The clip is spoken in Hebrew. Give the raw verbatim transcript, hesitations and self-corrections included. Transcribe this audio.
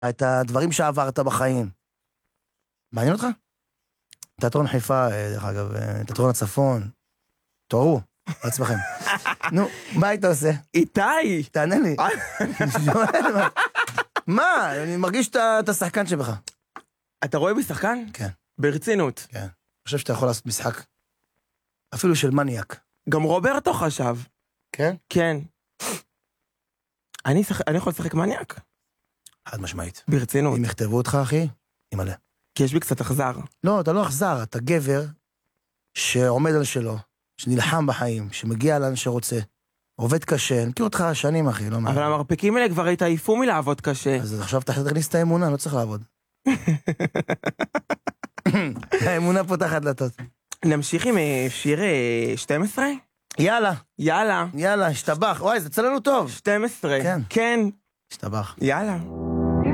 את הדברים שעברת בחיים. מעניין אותך? תיאטרון חיפה, דרך אגב, תיאטרון הצפון, תוארו, לעצמכם. נו, מה היית עושה? איתי! תענה לי. מה? אני מרגיש את השחקן שבך. אתה רואה בשחקן? כן. ברצינות. כן. אני חושב שאתה יכול לעשות משחק, אפילו של מניאק. גם רוברטו חשב. כן? כן. אני, שח... אני יכול לשחק מניאק. חד משמעית. ברצינות. אם יכתבו אותך, אחי, ימלא. כי יש בי קצת אכזר. לא, אתה לא אכזר, אתה גבר שעומד על שלו, שנלחם בחיים, שמגיע לאן שרוצה, עובד קשה, אני מכיר אותך שנים, אחי, לא מה. אבל המרפקים האלה כבר התעייפו מלעבוד קשה. אז עכשיו אתה תכניס את האמונה, לא צריך לעבוד. האמונה פותחת דלתות. נמשיך עם שיר שתים עשרה? יאללה. יאללה. יאללה, השתבח. וואי, זה צא לנו טוב. שתים עשרה. כן. כן. השתבח. יאללה.